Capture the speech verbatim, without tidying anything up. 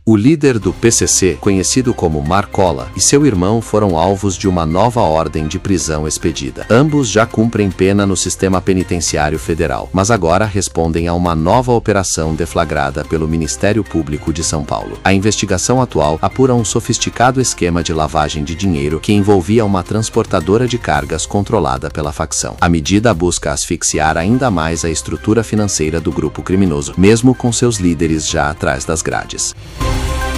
O líder do P C C, conhecido como Marcola, e seu irmão foram alvos de uma nova ordem de prisão expedida. Ambos já cumprem pena no sistema penitenciário federal, mas agora respondem a uma nova operação deflagrada pelo Ministério Público de São Paulo. A investigação atual apura um sofisticado esquema de lavagem de dinheiro que envolvia uma transportadora de cargas controlada pela facção. A medida busca asfixiar ainda mais a estrutura financeira do grupo criminoso, mesmo com seus líderes já atrás das grades.